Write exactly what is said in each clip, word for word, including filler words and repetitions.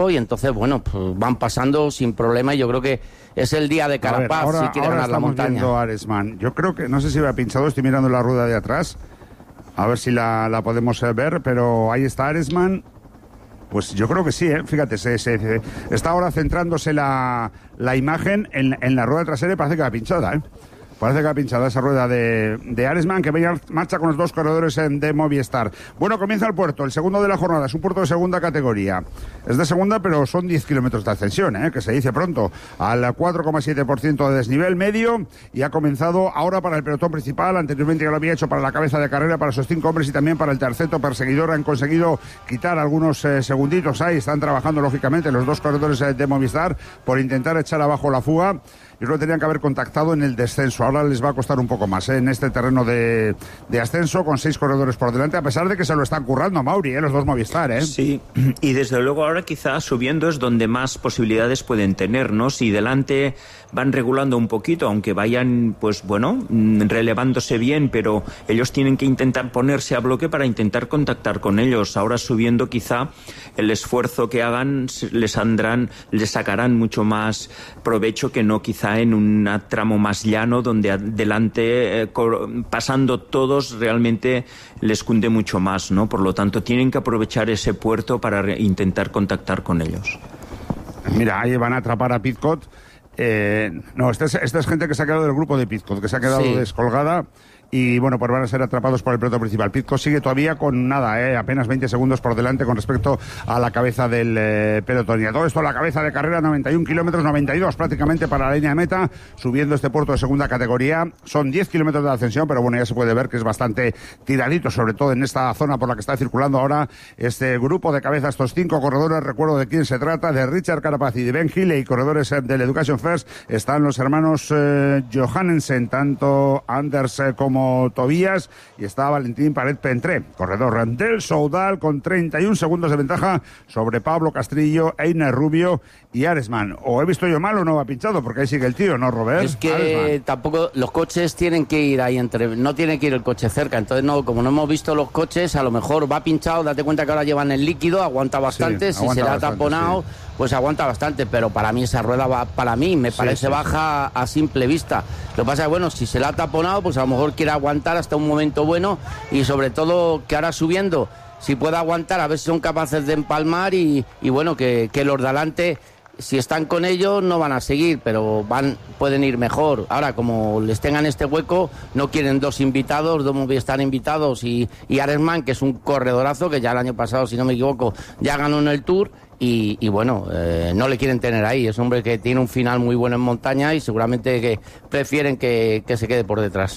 equipo y entonces, bueno, pues van pasando sin problema y yo creo que es el día de Carapaz, a ver, ahora, si quiere ahora ganar la montaña. Viendo a Aresman. Yo creo que, no sé si me ha pinchado, estoy mirando la rueda de atrás, a ver si la, la podemos ver, pero ahí está Aresman. Pues yo creo que sí, ¿eh? Fíjate, se, se, se, está ahora centrándose la, la imagen en, en la rueda trasera y parece que va pinchada, ¿eh? Parece que ha pinchado esa rueda de, de Aresman, que marcha con los dos corredores de Movistar. Bueno, comienza el puerto, el segundo de la jornada. Es un puerto de segunda categoría. Es de segunda, pero son diez kilómetros de ascensión, ¿eh? Que se dice pronto. Al cuatro coma siete por ciento de desnivel medio. Y ha comenzado ahora para el pelotón principal. Anteriormente ya lo había hecho para la cabeza de carrera, para esos cinco hombres y también para el terceto perseguidor. Han conseguido quitar algunos eh, segunditos ahí. Están trabajando, lógicamente, los dos corredores eh, de Movistar por intentar echar abajo la fuga. Y lo tenían que haber contactado en el descenso. Ahora les va a costar un poco más, ¿eh? En este terreno de, de ascenso, con seis corredores por delante, a pesar de que se lo están currando, Mauri, ¿eh? Los dos Movistar, ¿eh? Sí, y desde luego ahora quizás subiendo es donde más posibilidades pueden tener, ¿no? Si delante van regulando un poquito, aunque vayan, pues bueno, relevándose bien, pero ellos tienen que intentar ponerse a bloque para intentar contactar con ellos. Ahora subiendo quizá el esfuerzo que hagan les andrán, les sacarán mucho más provecho que no quizá en un tramo más llano donde adelante eh, pasando todos realmente les cunde mucho más, ¿no? Por lo tanto tienen que aprovechar ese puerto para re- intentar contactar con ellos. Mira, ahí van a atrapar a Pidcock. Eh, no, esta es, esta es gente que se ha quedado del grupo de Pidcock, que se ha quedado sí. descolgada. Y bueno, pues van a ser atrapados por el pelotón principal. Pidcock sigue todavía con nada, eh, apenas veinte segundos por delante con respecto a la cabeza del eh, pelotón. Y a todo esto, la cabeza de carrera, noventa y un kilómetros, noventa y dos prácticamente para la línea de meta, subiendo este puerto de segunda categoría. Son diez kilómetros de ascensión, pero bueno, ya se puede ver que es bastante tiradito, sobre todo en esta zona por la que está circulando ahora este grupo de cabeza, estos cinco corredores. Recuerdo de quién se trata, de Richard Carapaz y de Ben Hill, y corredores eh, del Education First. Están los hermanos eh, Johannesen, tanto Anders eh, como Tobías, y está Valentín Paret Pentré, corredor del Soudal, con treinta y un segundos de ventaja sobre Pablo Castrillo, Einer Rubio y Aresman. O he visto yo mal o no va pinchado, porque ahí sigue el tío, ¿no, Robert? Es que Aresman. Tampoco los coches tienen que ir ahí entre, no tiene que ir el coche cerca, entonces no, como no hemos visto los coches, a lo mejor va pinchado, date cuenta que ahora llevan el líquido, aguanta bastante, sí, si aguanta se le ha bastante, taponado, sí. Pues aguanta bastante, pero para mí esa rueda va, para mí me parece sí, sí, baja sí. a simple vista. Lo que pasa es que, bueno, si se la ha taponado, pues a lo mejor quiere aguantar hasta un momento bueno, y sobre todo que ahora subiendo, si puede aguantar, a ver si son capaces de empalmar y, y bueno, que, que los de adelante, si están con ellos, no van a seguir, pero van pueden ir mejor. Ahora, como les tengan este hueco, no quieren dos invitados, dos Movistar invitados y, y Aresman, que es un corredorazo, que ya el año pasado, si no me equivoco, ya ganó en el Tour. Y, y bueno, eh, no le quieren tener ahí. Es un hombre que tiene un final muy bueno en montaña y seguramente que prefieren que, que se quede por detrás.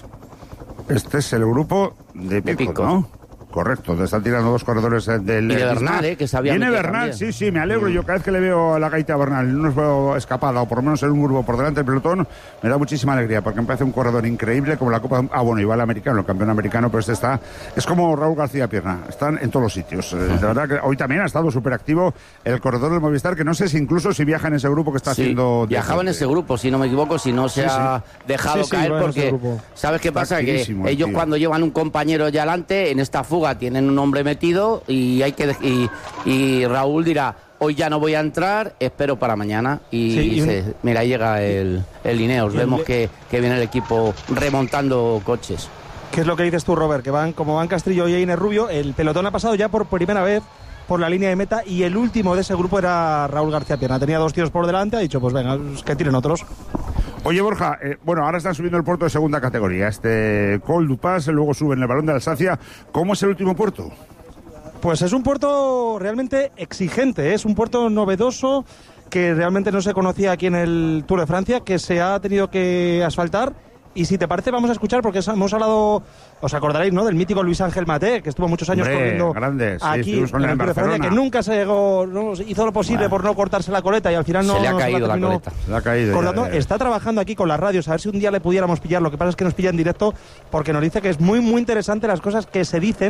Este es el grupo de Pidcock, ¿no? Correcto, te están tirando dos corredores del... Y de Bernal, ¿eh? Que sabía. Viene Bernal, sí, sí, me alegro. Mm. Yo cada vez que le veo a la gaita a Bernal, no os veo escapada, o por lo menos en un grupo por delante del pelotón, me da muchísima alegría, porque me parece un corredor increíble, como la Copa... Ah, bueno, igual el americano, el campeón americano, pero este está... Es como Raúl García Pierna, están en todos los sitios. Uh-huh. De verdad que hoy también ha estado súper activo el corredor del Movistar, que no sé si incluso si viaja en ese grupo que está sí, haciendo... viajaba en ese grupo, si no me equivoco, si no se sí, ha sí. dejado sí, caer, sí, porque... ¿Sabes qué pasa? Que ellos tío. cuando llevan un compañero ya adelante, en esta fuga tienen un hombre metido y hay que y, y Raúl dirá, hoy ya no voy a entrar, espero para mañana y, sí, y se, un... mira, ahí llega el, el Ineos, vemos le... que, que viene el equipo remontando coches. ¿Qué es lo que dices tú, Robert? Que van como van Castrillo y Einer Rubio, el pelotón ha pasado ya por primera vez por la línea de meta y el último de ese grupo era Raúl García Pierna, tenía dos tíos por delante, ha dicho pues venga, que tiren otros. Oye, Borja, eh, bueno, ahora están subiendo el puerto de segunda categoría, este Col du Pas, luego suben el Balón de Alsacia. ¿Cómo es el último puerto? Pues es un puerto realmente exigente, ¿eh? Es un puerto novedoso que realmente no se conocía aquí en el Tour de Francia, que se ha tenido que asfaltar. Y si te parece, vamos a escuchar, porque hemos hablado, os acordaréis, ¿no?, del mítico Luis Ángel Maté, que estuvo muchos años Hombre, corriendo grande, sí, aquí en el Tour de Francia, que nunca se llegó, no, hizo lo posible bueno. por no cortarse la coleta y al final no se le ha no caído se la, la coleta. Se le ha caído. Ya, ya, ya. Está trabajando aquí con las radios, a ver si un día le pudiéramos pillar. Lo que pasa es que nos pilla en directo, porque nos dice que es muy, muy interesante las cosas que se dicen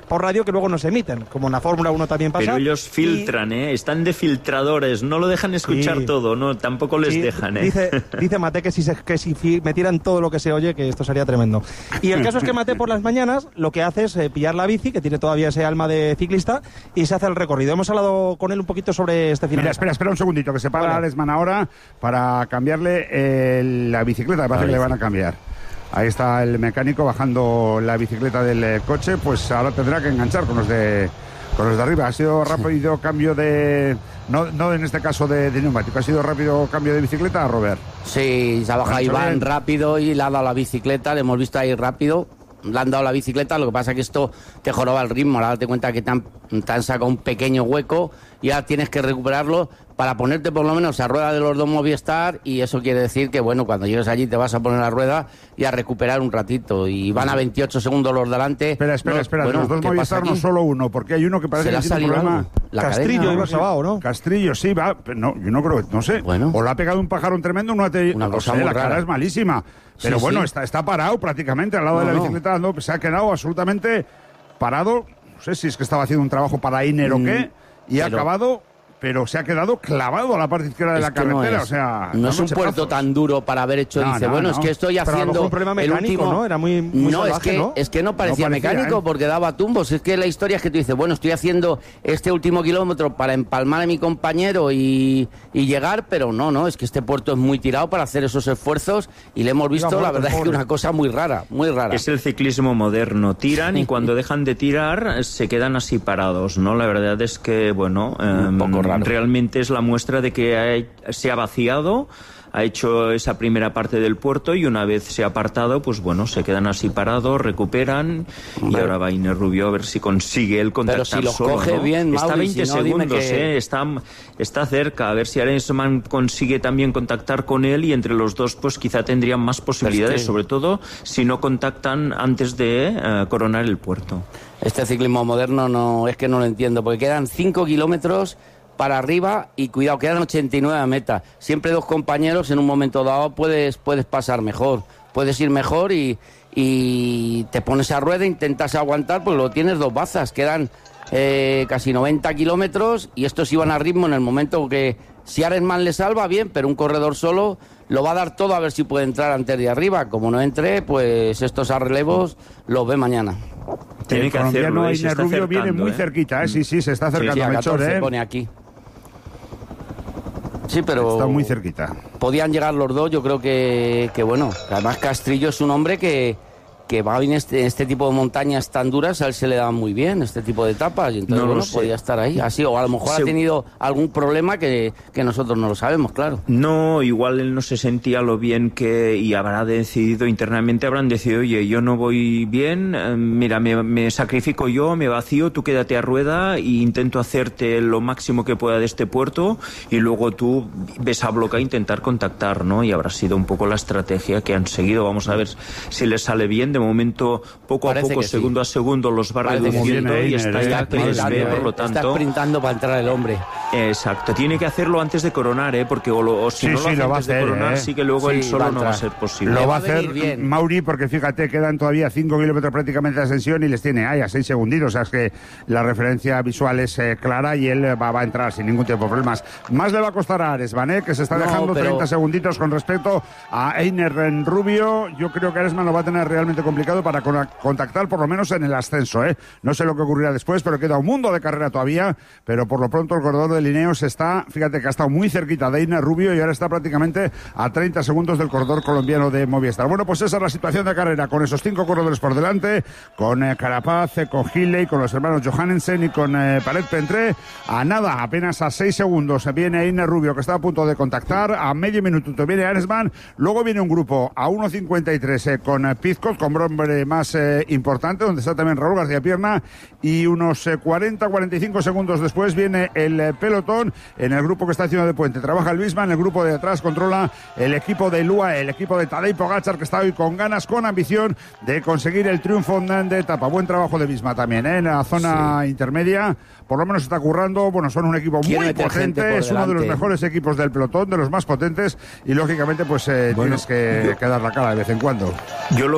por radio que luego no se emiten, como en la Fórmula uno también pasa. Pero ellos filtran, y... ¿eh? Están de filtradores, no lo dejan escuchar sí. todo, no, tampoco les sí. dejan. ¿eh? Dice, dice Mate que si, se, que si metieran todo lo que se oye, que esto sería tremendo. Y el caso es que Mate por las mañanas lo que hace es eh, pillar la bici, que tiene todavía ese alma de ciclista, y se hace el recorrido. Hemos hablado con él un poquito sobre este final. Mira, espera, espera un segundito, que se para vale. Aresman ahora para cambiarle eh, la bicicleta, me parece que le van a cambiar. Ahí está el mecánico bajando la bicicleta del eh, coche, pues ahora tendrá que enganchar con los de con los de arriba. Ha sido rápido cambio de... No, no en este caso de, de neumático, ha sido rápido cambio de bicicleta, Robert. Sí, se ha bajado Iván bien. rápido y le ha dado la bicicleta, le hemos visto ahí rápido. Le han dado la bicicleta, lo que pasa es que esto te joroba el ritmo. Ahora date cuenta que te han, te han sacado un pequeño hueco y ahora tienes que recuperarlo para ponerte por lo menos a rueda de los dos Movistar, y eso quiere decir que, bueno, cuando llegues allí te vas a poner a rueda y a recuperar un ratito. Y van a veintiocho segundos los delante. Espera, espera, espera, bueno, los dos Movistar no solo uno, porque hay uno que parece que tiene un problema. La Castrillo iba salvado, ¿no? Castrillo, sí, va, no, yo no creo, no sé. Bueno. O le ha pegado un pajarón tremendo, no te, una cosa sé, muy la rara. cara es malísima. Pero sí, bueno, sí. Está, está parado prácticamente al lado no, de la bicicleta, no. se ha quedado absolutamente parado. No sé si es que estaba haciendo un trabajo para Iner mm, o qué, y ha acabado... pero se ha quedado clavado a la parte izquierda de la carretera, no es, o sea... No es un puerto tan duro para haber hecho, no, dice, no, bueno, no. es que estoy pero haciendo un problema mecánico, el último... ¿no? Era muy, muy No, salvaje, es que, ¿no? es que no parecía, no parecía mecánico, ¿eh? Porque daba tumbos. Es que la historia es que tú dices, bueno, estoy haciendo este último kilómetro para empalmar a mi compañero y, y llegar, pero no, no, es que este puerto es muy tirado para hacer esos esfuerzos y le hemos visto, Diga, la verdad es que una cosa muy rara, muy rara. Es el ciclismo moderno, tiran y cuando dejan de tirar se quedan así parados, ¿no? La verdad es que, bueno, eh, un poco raro. Realmente es la muestra de que hay, se ha vaciado, ha hecho esa primera parte del puerto y una vez se ha apartado, pues bueno, se quedan así parados, recuperan y ahora va Iner Rubio a ver si consigue el contactar Pero si los solo, coge ¿no? bien, Está Mauri, veinte si no, segundos, que... ¿eh? está, está cerca, a ver si Aresman consigue también contactar con él y entre los dos pues quizá tendrían más posibilidades, este... sobre todo si no contactan antes de uh, coronar el puerto. Este ciclismo moderno no es que no lo entiendo, porque quedan cinco kilómetros para arriba y cuidado, quedan ochenta y nueve a meta. Siempre dos compañeros en un momento dado puedes, puedes pasar mejor, puedes ir mejor y, y te pones a rueda, intentas aguantar, pues lo tienes dos bazas, quedan eh, casi noventa kilómetros y estos iban a ritmo en el momento que si Aresman le salva, bien, pero un corredor solo lo va a dar todo a ver si puede entrar antes de arriba. Como no entre, pues estos a relevos los ve mañana. Tiene que hacerlo, ¿eh? Iner Rubio viene muy ¿eh? cerquita, ¿eh? Sí, sí, se está acercando. Sí, sí, a Melchor, catorce ¿eh? pone aquí. Sí, pero... Está muy cerquita. Podían llegar los dos, yo creo que, que bueno, además Castrillo es un hombre que, que va en este, este tipo de montañas tan duras, a él se le da muy bien este tipo de etapas, y entonces no bueno, podía estar ahí, así, o a lo mejor se... ha tenido algún problema que, que nosotros no lo sabemos, claro. No, igual él no se sentía lo bien que, y habrá decidido, internamente habrán decidido, oye, yo no voy bien, eh, mira, me, me sacrifico yo, me vacío, tú quédate a rueda e intento hacerte lo máximo que pueda de este puerto y luego tú ves a bloque a intentar contactar, ¿no? Y habrá sido un poco la estrategia que han seguido, vamos a ver si les sale bien. De momento, poco Parece a poco, segundo sí. a segundo, los va Parece reduciendo y está ya que les ve, por lo tanto... Está sprintando para entrar el hombre. Exacto, tiene que hacerlo antes de coronar, ¿eh? Porque o, lo, o si sí, no lo sí, hace lo va antes a hacer, de coronar, ¿eh? sí que luego sí, él solo va no va a ser posible. Lo va a hacer bien. Mauri, porque fíjate, quedan todavía cinco kilómetros prácticamente de ascensión y les tiene ahí a seis segunditos, o sea, es que la referencia visual es eh, clara y él va, va a entrar sin ningún tipo de problemas. Más le va a costar a Aresman, ¿eh? Que se está no, dejando pero... treinta segunditos con respecto a Iner Rubio. Yo creo que Aresman lo va a tener realmente complicado para contactar por lo menos en el ascenso, ¿eh? No sé lo que ocurrirá después, pero queda un mundo de carrera todavía, pero por lo pronto el corredor de Lineos está, fíjate que ha estado muy cerquita de Iner Rubio y ahora está prácticamente a treinta segundos del corredor colombiano de Movistar. Bueno, pues esa es la situación de carrera, con esos cinco corredores por delante, con eh, Carapaz, eh, con Hilley, con los hermanos Johannesen y con eh, Paret Pentré, a nada, apenas a seis segundos viene Iner Rubio, que está a punto de contactar, a medio minuto viene Aresman, luego viene un grupo a uno cincuenta y tres eh, con eh, Pizcot, con hombre más eh, importante, donde está también Raúl García Pierna, y unos eh, cuarenta a cuarenta y cinco segundos después viene el eh, pelotón en el grupo que está haciendo de puente. Trabaja el Bisma, en el grupo de atrás controla el equipo de Lua, el equipo de Tadej Pogačar, que está hoy con ganas, con ambición de conseguir el triunfo de etapa. Buen trabajo de Bisma también, ¿eh? En la zona sí. intermedia, por lo menos está currando. Bueno, son un equipo muy potente, es uno de los mejores equipos del pelotón, de los más potentes, y lógicamente pues eh, bueno, tienes que, yo, que dar la cara de vez en cuando. Yo lo que veo de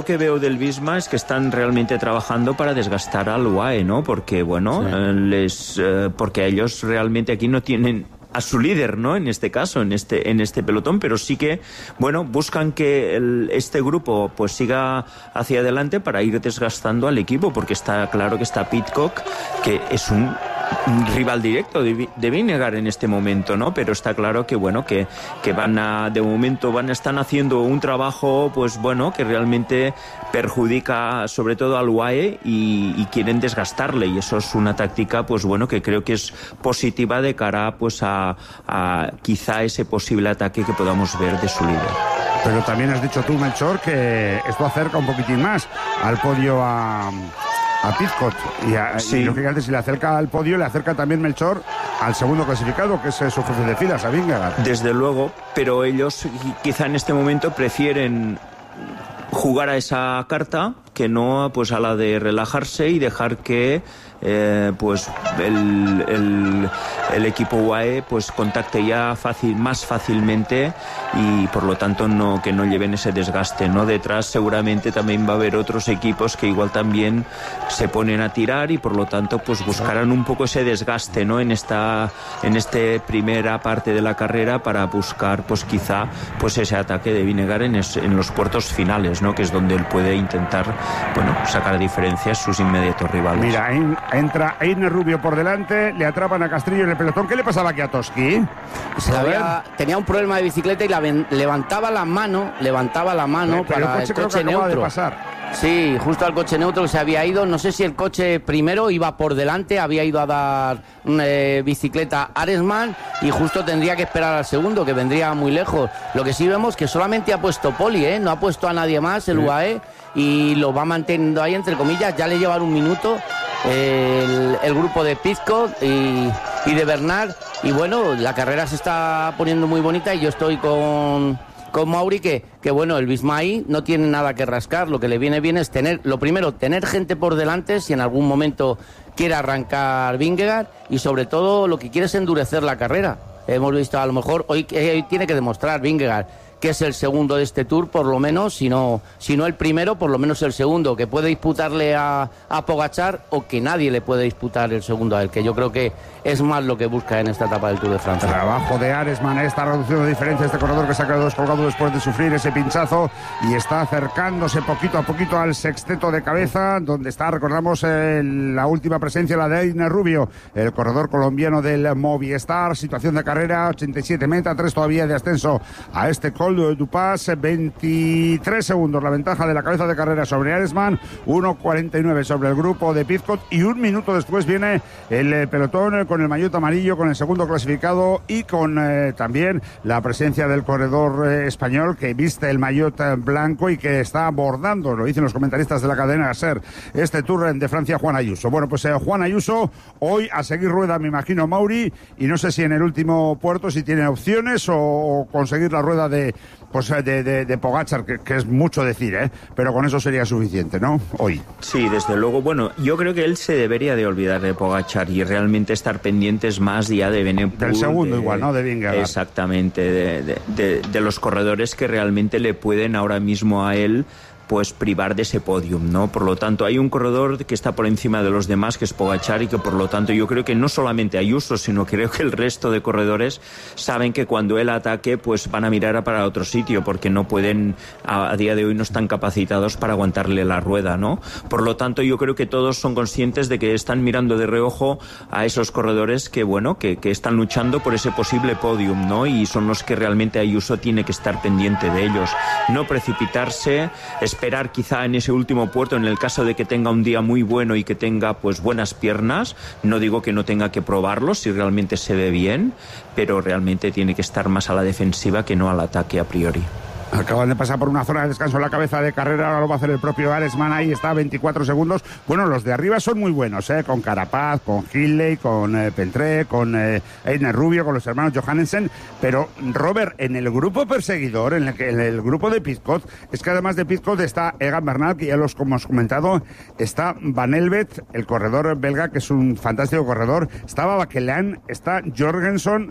del Visma es que están realmente trabajando para desgastar al U A E, ¿no? Porque, bueno, sí. eh, les, eh, porque ellos realmente aquí no tienen a su líder, ¿no? En este caso, en este en este pelotón, pero sí que, bueno, buscan que el, este grupo pues siga hacia adelante para ir desgastando al equipo, porque está claro que está Pidcock, que es un un rival directo de, de Vingegaard en este momento, ¿no? Pero está claro que, bueno, que, que van a, de momento van a están haciendo un trabajo, pues bueno, que realmente perjudica sobre todo al U A E y, y quieren desgastarle, y eso es una táctica, pues bueno, que creo que es positiva de cara, pues a, a quizá ese posible ataque que podamos ver de su líder. Pero también has dicho tú, Melchor, que esto acerca un poquitín más al podio a... a Pidcock, y, a, sí. y lógicamente si le acerca al podio, le acerca también Melchor al segundo clasificado, que es su jefe de filas, a Vingegaard. Desde luego, pero ellos quizá en este momento prefieren jugar a esa carta que no pues a la de relajarse y dejar que eh, pues el, el, el equipo U A E pues contacte ya fácil, más fácilmente, y por lo tanto no que no lleven ese desgaste, ¿no? Detrás seguramente también va a haber otros equipos que igual también se ponen a tirar y por lo tanto pues buscarán un poco ese desgaste, ¿no? En esta en este primera parte de la carrera para buscar pues quizá pues ese ataque de Vingegaard en, es, en los puertos finales, ¿no? Que es donde él puede intentar, bueno, sacar diferencias sus inmediatos rivales. Mira, en, entra Einer Rubio por delante, le atrapan a Castrillo en el pelotón. ¿Qué le pasaba aquí a Toski? Se había, tenía un problema de bicicleta y la ven, levantaba la mano, levantaba la mano pero para el coche, el coche neutro. De pasar. Sí, justo al coche neutro que se había ido. No sé si el coche primero iba por delante, había ido a dar eh, bicicleta a Aresman y justo tendría que esperar al segundo, que vendría muy lejos. Lo que sí vemos que solamente ha puesto Poli, ¿eh? No ha puesto a nadie más el sí. U A E, y lo va manteniendo ahí entre comillas. Ya le llevan un minuto eh, el, el grupo de Pidcock y, y de Bernard, y bueno, la carrera se está poniendo muy bonita y yo estoy con... con Mauri, que, que bueno, el Visma ahí no tiene nada que rascar. Lo que le viene bien es tener, lo primero, tener gente por delante si en algún momento quiere arrancar Vingegaard, y sobre todo lo que quiere es endurecer la carrera. Hemos visto, a lo mejor hoy, hoy tiene que demostrar Vingegaard que es el segundo de este Tour, por lo menos, si no, si no el primero, por lo menos el segundo, que puede disputarle a, a Pogačar, o que nadie le puede disputar el segundo a él, que yo creo que es más lo que busca en esta etapa del Tour de Francia. Trabajo de Aresman, esta reducción de diferencia, este corredor que se ha quedado descolgado después de sufrir ese pinchazo y está acercándose poquito a poquito al sexteto de cabeza, donde está, recordamos, eh, la última presencia, la de Einer Rubio, el corredor colombiano del Movistar. Situación de carrera, ochenta y siete meta, tres todavía de ascenso a este Col du Pas, veintitrés segundos la ventaja de la cabeza de carrera sobre Aresman, uno cuarenta y nueve sobre el grupo de Pidcock, y un minuto después viene el pelotón con el maillot amarillo, con el segundo clasificado y con eh, también la presencia del corredor eh, español que viste el maillot eh, blanco y que está abordando, lo dicen los comentaristas de la cadena SER, este Tour de Francia, Juan Ayuso. Bueno, pues eh, Juan Ayuso hoy a seguir rueda, me imagino, Mauri, y no sé si en el último puerto si tiene opciones o, o conseguir la rueda de pues de, de, de Pogačar, que, que es mucho decir, ¿eh? Pero con eso sería suficiente, ¿no? Hoy. Sí, desde luego. Bueno, yo creo que él se debería de olvidar de Pogačar y realmente estar pendientes más ya de Benepul. Del segundo de, igual, ¿no? De Vingegaard. Exactamente, de, de, de, de los corredores que realmente le pueden ahora mismo a él pues privar de ese podium, ¿no? Por lo tanto, hay un corredor que está por encima de los demás, que es Pogačar, y que por lo tanto yo creo que no solamente Ayuso, sino creo que el resto de corredores saben que cuando él ataque, pues van a mirar para otro sitio, porque no pueden, a, a día de hoy no están capacitados para aguantarle la rueda, ¿no? Por lo tanto, yo creo que todos son conscientes de que están mirando de reojo a esos corredores que, bueno, que, que están luchando por ese posible podium, ¿no? Y son los que realmente Ayuso tiene que estar pendiente de ellos. No precipitarse, esperar quizá en ese último puerto, en el caso de que tenga un día muy bueno y que tenga pues buenas piernas. No digo que no tenga que probarlo si realmente se ve bien, pero realmente tiene que estar más a la defensiva que no al ataque a priori. Acaban de pasar por una zona de descanso en la cabeza de carrera, ahora lo va a hacer el propio Aresman, ahí está, veinticuatro segundos. Bueno, los de arriba son muy buenos, ¿eh? Con Carapaz, con Hindley, con eh, Pentré, con eh, Einer Rubio, con los hermanos Johannesen, pero Robert, en el grupo perseguidor, en el, en el grupo de Pidcock, es que además de Pidcock está Egan Bernal, que ya los hemos comentado, está Van Elvet, el corredor belga, que es un fantástico corredor, está Bakelan, está Jorgensen,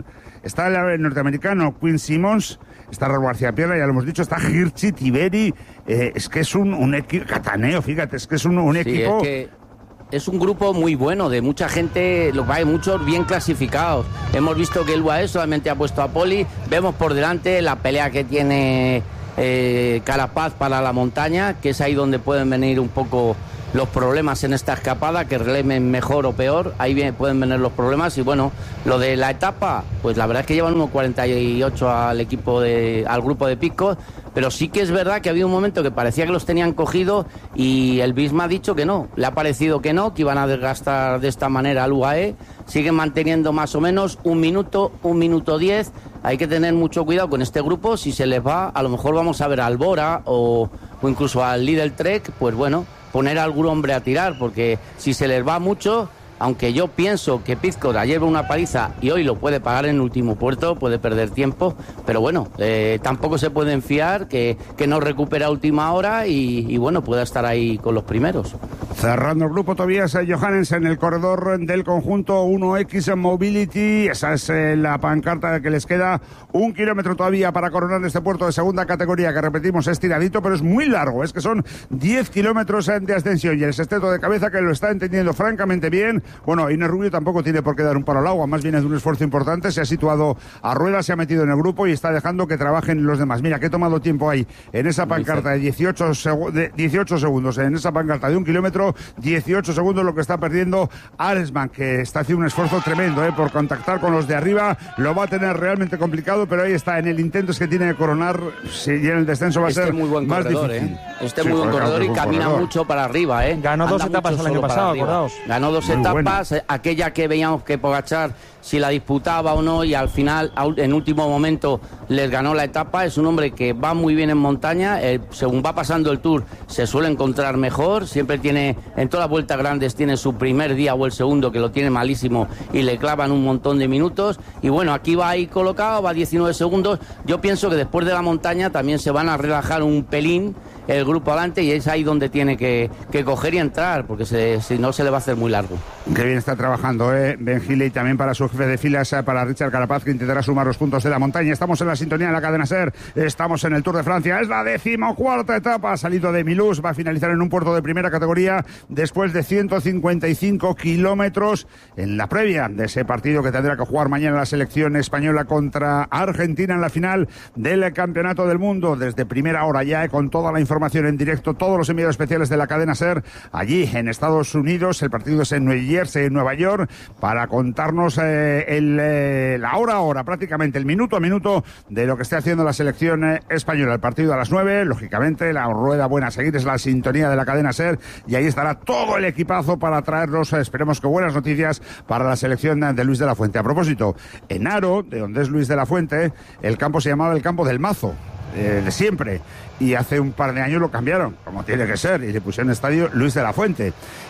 está el norteamericano Quinn Simmons, está Raúl García Pierna, ya lo hemos dicho, está Hirschi, Tiberi, eh, es que es un, un equipo, Cataneo, fíjate, es que es un, un sí, equipo... Es que... Es un grupo muy bueno, de mucha gente, lo que hay muchos bien clasificados. Hemos visto que el U A E solamente ha puesto a Poli, vemos por delante la pelea que tiene eh, Carapaz para la montaña, que es ahí donde pueden venir un poco los problemas en esta escapada, que releven mejor o peor, ahí bien, pueden venir los problemas. Y bueno, lo de la etapa, pues la verdad es que llevan uno cuarenta y ocho al equipo de, al grupo de Picos, pero sí que es verdad que había un momento que parecía que los tenían cogido y el Visma ha dicho que no, le ha parecido que no, que iban a desgastar de esta manera al U A E, siguen manteniendo más o menos un minuto, un minuto diez. Hay que tener mucho cuidado con este grupo, si se les va, a lo mejor vamos a ver a Albora o, o incluso al Lidl Trek, pues bueno, poner a algún hombre a tirar, porque si se les va mucho, aunque yo pienso que Pizcot ayer lleva una paliza y hoy lo puede pagar en el último puerto, puede perder tiempo, pero bueno, eh, tampoco se pueden fiar, que, que no recupera a última hora y, y bueno, pueda estar ahí con los primeros. Cerrando el grupo, Tobias Johannes en el corredor del conjunto uno equis Mobility. Esa es eh, la pancarta que les queda. Un kilómetro todavía para coronar este puerto de segunda categoría, que repetimos es tiradito, pero es muy largo. Es que son diez kilómetros de ascensión y el sexteto de cabeza que lo está entendiendo francamente bien. Bueno, Inés Rubio tampoco tiene por qué dar un palo al agua, más bien es de un esfuerzo importante. Se ha situado a rueda, se ha metido en el grupo y está dejando que trabajen los demás. Mira, que he tomado tiempo ahí en esa pancarta de dieciocho, segu- de dieciocho segundos, en esa pancarta de un kilómetro. dieciocho segundos lo que está perdiendo Aresman, que está haciendo un esfuerzo tremendo eh, por contactar con los de arriba. Lo va a tener realmente complicado, pero ahí está, en el intento es que tiene que coronar, si, y en el descenso va a este ser muy buen más corredor, difícil. ¿eh? Este sí, muy buen corredor y camina corredor. mucho para arriba. ¿eh? Ganó dos Anda etapas mucho el año solo para pasado, arriba. acordaos. Ganó dos Muy etapas, bueno. eh, aquella que veíamos que Pogačar si la disputaba o no, y al final, en último momento, les ganó la etapa. Es un hombre que va muy bien en montaña, eh, según va pasando el Tour se suele encontrar mejor, siempre tiene, en todas las vueltas grandes tiene su primer día o el segundo que lo tiene malísimo y le clavan un montón de minutos, y bueno, aquí va ahí colocado, va diecinueve segundos. Yo pienso que después de la montaña también se van a relajar un pelín el grupo adelante y es ahí donde tiene que, que coger y entrar, porque se, si no se le va a hacer muy largo. Qué bien está trabajando, ¿eh? Ben Gile, y también para su jefe de filas, eh, para Richard Carapaz, que intentará sumar los puntos de la montaña. Estamos en la sintonía de la cadena SER, estamos en el Tour de Francia, es la decimocuarta etapa, ha salido de Milus, va a finalizar en un puerto de primera categoría después de ciento cincuenta y cinco kilómetros en la previa de ese partido que tendrá que jugar mañana la selección española contra Argentina en la final del Campeonato del Mundo. Desde primera hora ya, eh, con toda la información Información en directo, todos los enviados especiales de la cadena SER allí en Estados Unidos. El partido es en New Jersey, en Nueva York, para contarnos eh, el, eh, la hora a hora, prácticamente el minuto a minuto de lo que esté haciendo la selección eh, española. El partido a las nueve, lógicamente, la rueda buena a seguir es la sintonía de la cadena SER y ahí estará todo el equipazo para traernos, eh, esperemos que buenas noticias para la selección de Luis de la Fuente. A propósito, en Aro, de donde es Luis de la Fuente, el campo se llamaba el Campo del Mazo. Eh, de siempre, y hace un par de años lo cambiaron, como tiene que ser, y le pusieron estadio Luis de la Fuente,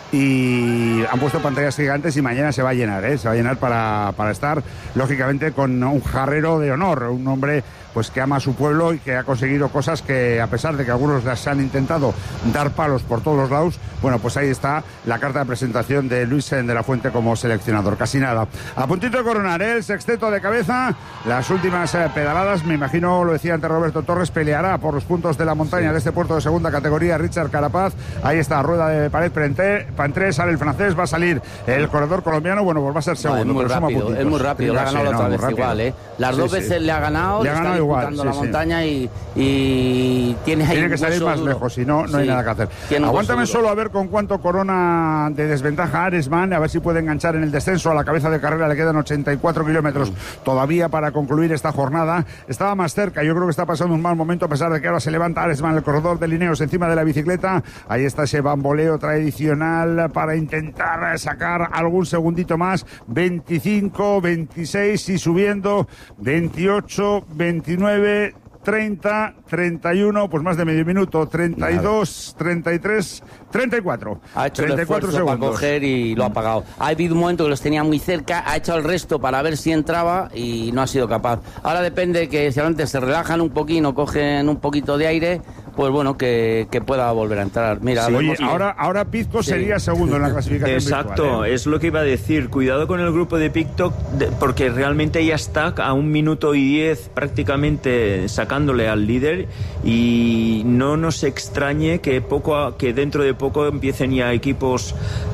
y han puesto pantallas gigantes y mañana se va a llenar, ¿eh? se va a llenar para, para estar, lógicamente, con un jarrero de honor, un hombre pues que ama a su pueblo y que ha conseguido cosas que, a pesar de que algunos las han intentado dar palos por todos los lados, bueno, pues ahí está la carta de presentación de Luis de la Fuente como seleccionador. Casi nada. A puntito de coronar, ¿eh? El sexteto de cabeza, las últimas eh, pedaladas, me imagino, lo decía antes Roberto Torres, peleará por los puntos de la montaña sí. de este puerto de segunda categoría, Richard Carapaz. Ahí está, rueda de pared, Pantré, sale el francés, va a salir el corredor colombiano, bueno, pues va a ser segundo. No, es, muy pero rápido, es muy rápido, le ha ganado la otra vez igual, ¿eh? Las sí, dos sí. veces le ha ganado, le ha ganado igual, sí, la montaña sí. y, y tiene ahí tiene que salir más duro. lejos, si no, no sí. hay nada que hacer. Aguántame solo a ver con cuánto corona de desventaja Aresman, a ver si puede enganchar en el descenso. A la cabeza de carrera le quedan ochenta y cuatro kilómetros mm. todavía para concluir esta jornada. Estaba más cerca, yo creo que está pasando un mal momento, a pesar de que ahora se levanta Aresman, el corredor de Lineos, encima de la bicicleta. Ahí está ese bamboleo tradicional para intentar sacar algún segundito más. veinticinco, veintiséis y subiendo, veintiocho, veintinueve, treinta, treinta y uno, pues más de medio minuto, treinta y dos, treinta y tres, treinta y cuatro. Ha hecho treinta y cuatro el esfuerzo segundos. Para coger y lo ha pagado. Ha habido un momento que los tenía muy cerca, ha hecho el resto para ver si entraba y no ha sido capaz. Ahora depende que si antes se relajan un poquito, cogen un poquito de aire, pues bueno, que, que pueda volver a entrar. Mira, sí, oye, ahora, ahora Pizco sí. sería segundo en la clasificación. Exacto, virtual, ¿eh? Es lo que iba a decir. Cuidado con el grupo de Pizco, porque realmente ya está a un minuto y diez prácticamente sacándole al líder, y no nos extrañe que poco a, que dentro de poco empiecen ya equipos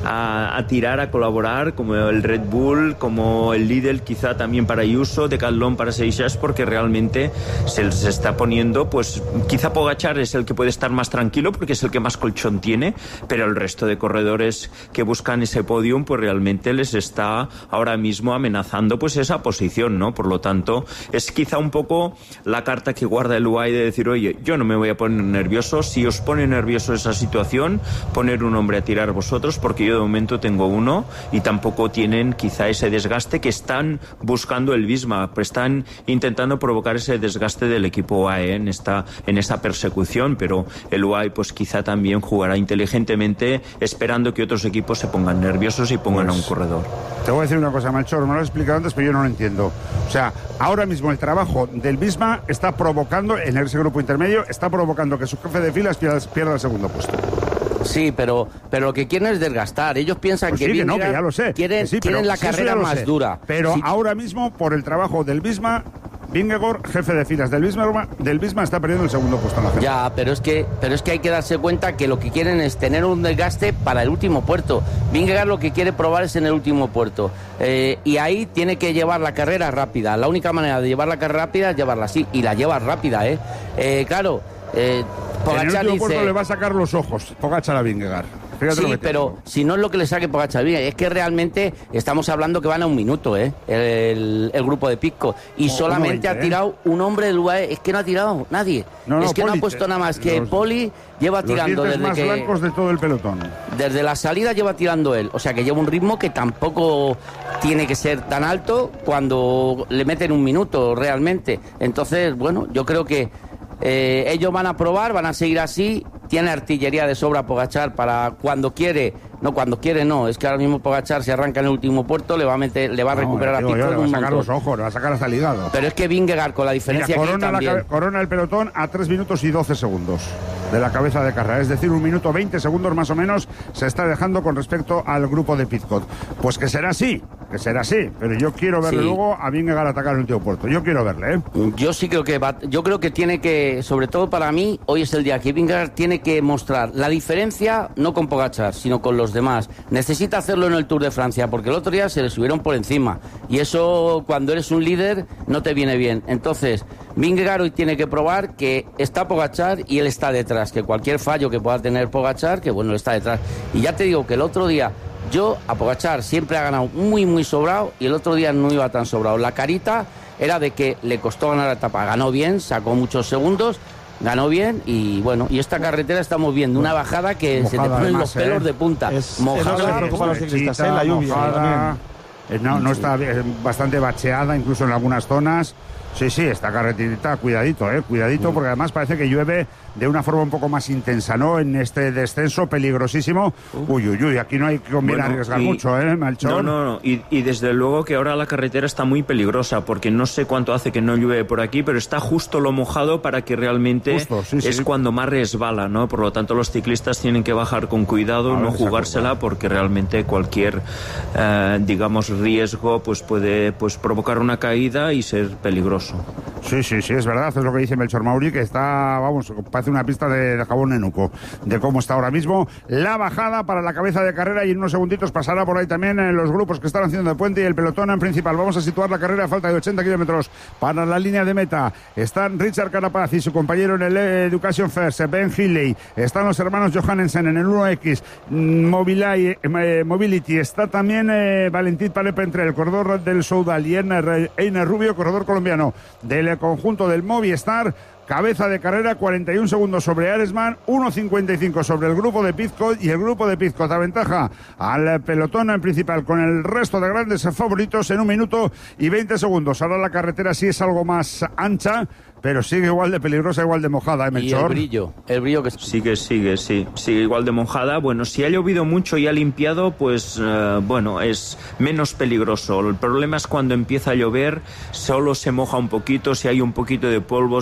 a, a tirar, a colaborar, como el Red Bull, como el Lidl, quizá también para Ayuso, Decathlon para Seixas, porque realmente se les está poniendo, pues quizá Pogačar es el que puede estar más tranquilo porque es el que más colchón tiene, pero el resto de corredores que buscan ese podium, pues realmente les está ahora mismo amenazando pues esa posición, ¿no? Por lo tanto, es quizá un poco la carta que guarda el U A E de decir, oye, yo no me voy a poner nervioso, si os pone nervioso esa situación, poner un hombre a tirar vosotros, porque yo de momento tengo uno, y tampoco tienen quizá ese desgaste que están buscando el Visma, pues están intentando provocar ese desgaste del equipo U A E en esta, en esta persecución, pero el U A E pues quizá también jugará inteligentemente esperando que otros equipos se pongan nerviosos y pongan pues, a un corredor. Te voy a decir una cosa, Melchor, me lo has explicado antes, pero yo no lo entiendo. O sea, ahora mismo el trabajo del Visma está provocando, en ese grupo intermedio, está provocando que su jefe de filas pierda, pierda el segundo puesto. Sí, pero, pero lo que quieren es desgastar. Ellos piensan pues que, sí, que no, que ya lo sé. quieren, que sí, quieren pero, la sí, carrera más sé. dura. Pero sí. ahora mismo, por el trabajo del Visma, Vingegaard, jefe de filas del Visma, del Visma, está perdiendo el segundo puesto en la gente. Ya, pero es que pero es que hay que darse cuenta que lo que quieren es tener un desgaste para el último puerto. Vingegaard lo que quiere probar es en el último puerto. Eh, y ahí tiene que llevar la carrera rápida. La única manera de llevar la carrera rápida es llevarla así. Y la lleva rápida, ¿eh? eh claro, eh, Pogačar en el último dice... puerto le va a sacar los ojos Pogačar a Vingegaard. Fíjate sí, pero si no es lo que le saque Pogačar, es que realmente estamos hablando que van a un minuto, ¿eh? El, el grupo de Pizco. Y oh, solamente veinte, ha tirado ¿eh? un hombre del U A E. Es que no ha tirado nadie. No, no, es que Poli, no ha puesto nada más que los, Poli lleva tirando los desde más que... blancos de todo el pelotón. Desde la salida lleva tirando él. O sea que lleva un ritmo que tampoco tiene que ser tan alto cuando le meten un minuto realmente. Entonces, bueno, yo creo que eh, ellos van a probar, van a seguir así. Tiene artillería de sobra Pogačar para cuando quiere, no cuando quiere no, es que ahora mismo Pogačar se arranca en el último puerto, le va a meter, le va a recuperar no, a Pizco. Le va a sacar los ojos, le va a sacar hasta el hígado. Pero es que Vingegaard con la diferencia Mira, corona, aquí también... la, corona el pelotón a tres minutos y doce segundos de la cabeza de carrera, es decir, un minuto veinte segundos más o menos se está dejando con respecto al grupo de Pizco. Pues que será así, que será así, pero yo quiero verle sí. luego a Vingegaard atacar el último puerto, yo quiero verle, ¿eh? Yo sí creo que va, yo creo que tiene que, sobre todo para mí, hoy es el día que Vingegaard tiene que mostrar la diferencia, no con Pogačar, sino con los demás. Necesita hacerlo en el Tour de Francia, porque el otro día se le subieron por encima, y eso cuando eres un líder no te viene bien. Entonces, Vingegaard hoy tiene que probar que está Pogačar y él está detrás, que cualquier fallo que pueda tener Pogačar, que bueno, está detrás. Y ya te digo que el otro día yo a Pogačar siempre ha ganado muy muy sobrado, y el otro día no iba tan sobrado. La carita era de que le costó ganar la etapa, ganó bien, sacó muchos segundos, ganó bien, y bueno, y esta carretera estamos viendo una bajada que mojada, se te ponen los pelos eh. de punta. Es, mojada, es para los ciclistas, ¿eh? La lluvia. Mojada, eh, no, no está bastante bacheada incluso en algunas zonas. Sí, sí, esta carreterita, cuidadito, eh, cuidadito, porque además parece que llueve de una forma un poco más intensa, ¿no? En este descenso peligrosísimo. Uy, uy, uy, aquí no hay que conviene bueno, arriesgar y, mucho, ¿eh, Melchor? No, no, no, y, y desde luego que ahora la carretera está muy peligrosa, porque no sé cuánto hace que no llueve por aquí, pero está justo lo mojado para que realmente justo, sí, es sí. cuando más resbala, ¿no? Por lo tanto, los ciclistas tienen que bajar con cuidado, no jugársela, porque realmente cualquier, eh, digamos, riesgo pues puede pues provocar una caída y ser peligroso. Sí, sí, sí, es verdad, es lo que dice Melchor Mauri, que está, vamos, parece una pista de, de jabón nenuco, de cómo está ahora mismo la bajada para la cabeza de carrera, y en unos segunditos pasará por ahí también en los grupos que están haciendo de puente y el pelotón en principal. Vamos a situar la carrera a falta de ochenta kilómetros para la línea de meta. Están Richard Carapaz y su compañero en el Education First, Ben Healy, están los hermanos Johannesen en el uno equis, Mobility, eh, Mobility, está también eh, Valentín Palepe entre el corredor del Soudal y Einer Rubio, corredor colombiano del conjunto del Movistar. Cabeza de carrera, cuarenta y un segundos sobre Aresman, uno cincuenta y cinco sobre el grupo de Pizco, y el grupo de Pizco da ventaja al pelotón en principal con el resto de grandes favoritos en un minuto y veinte segundos. Ahora la carretera sí es algo más ancha, pero sigue igual de peligrosa, igual de mojada, ¿eh, Melchor? Y el brillo, el brillo que... Sigue, sigue, sí, sigue igual de mojada. Bueno, si ha llovido mucho y ha limpiado, pues, eh, bueno, es menos peligroso. El problema es cuando empieza a llover, solo se moja un poquito, si hay un poquito de polvo, si hay rastro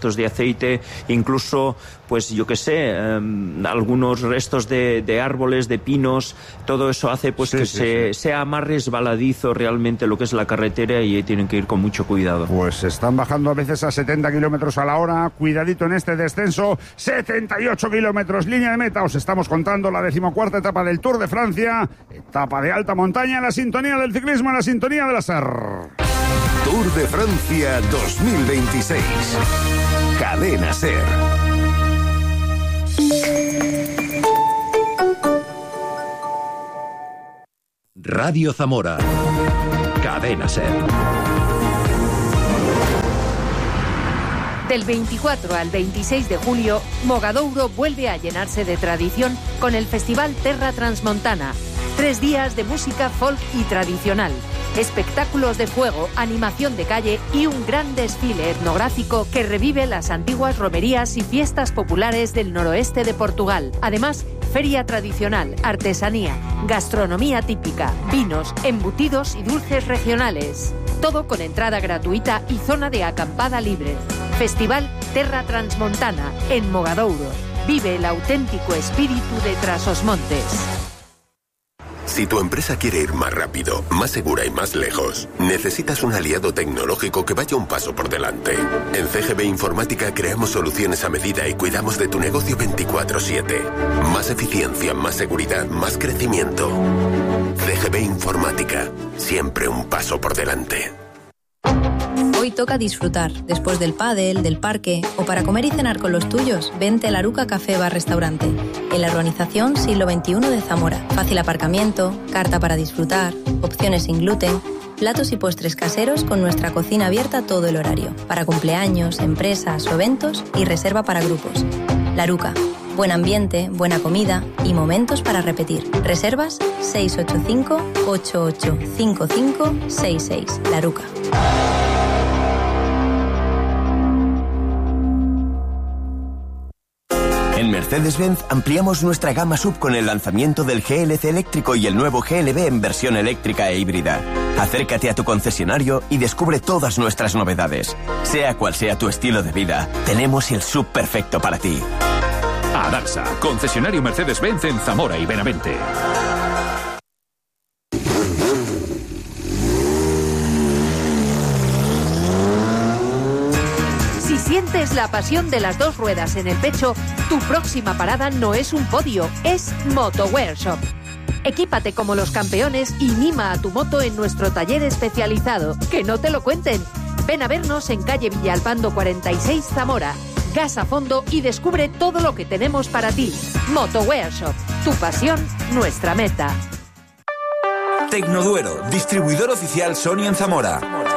restos de aceite, incluso, pues yo qué sé, eh, algunos restos de, de árboles, de pinos, todo eso hace pues sí, que sí, se, sí. sea más resbaladizo realmente lo que es la carretera y tienen que ir con mucho cuidado. Pues están bajando a veces a setenta kilómetros a la hora, cuidadito en este descenso, setenta y ocho kilómetros, línea de meta, os estamos contando la decimocuarta etapa del Tour de Francia, etapa de alta montaña, la sintonía del ciclismo, la sintonía de la S E R. Tour de Francia dos mil veintiséis. Cadena S E R. Radio Zamora. Cadena S E R. Del veinticuatro al veintiséis de julio, Mogadouro vuelve a llenarse de tradición con el Festival Terra Transmontana. Tres días de música folk y tradicional, espectáculos de fuego, animación de calle y un gran desfile etnográfico que revive las antiguas romerías y fiestas populares del noroeste de Portugal. Además, feria tradicional, artesanía, gastronomía típica, vinos, embutidos y dulces regionales. Todo con entrada gratuita y zona de acampada libre. Festival Terra Transmontana en Mogadouro. Vive el auténtico espíritu de Trasosmontes. Si tu empresa quiere ir más rápido, más segura y más lejos, necesitas un aliado tecnológico que vaya un paso por delante. En C G B Informática creamos soluciones a medida y cuidamos de tu negocio veinticuatro siete. Más eficiencia, más seguridad, más crecimiento. C G B Informática, siempre un paso por delante. Hoy toca disfrutar, después del pádel, del parque o para comer y cenar con los tuyos, vente a Laruca Café Bar Restaurante, en la urbanización Siglo veintiuno de Zamora. Fácil aparcamiento, carta para disfrutar, opciones sin gluten, platos y postres caseros con nuestra cocina abierta todo el horario, para cumpleaños, empresas o eventos y reserva para grupos. Laruca, buen ambiente, buena comida y momentos para repetir. Reservas seis ocho cinco, ocho ocho cinco cinco seis seis. Laruca. En Mercedes-Benz ampliamos nuestra gama sub con el lanzamiento del G L C eléctrico y el nuevo G L B en versión eléctrica e híbrida. Acércate a tu concesionario y descubre todas nuestras novedades. Sea cual sea tu estilo de vida, tenemos el sub perfecto para ti. Adarsa, concesionario Mercedes-Benz en Zamora y Benavente. Si sientes la pasión de las dos ruedas en el pecho, tu próxima parada no es un podio, es Motowear Shop. Equípate como los campeones y mima a tu moto en nuestro taller especializado. ¡Que no te lo cuenten! Ven a vernos en calle Villalpando cuarenta y seis Zamora. Gas a fondo y descubre todo lo que tenemos para ti. Motowear Shop. Tu pasión, nuestra meta. Tecnoduero, distribuidor oficial Sony en Zamora.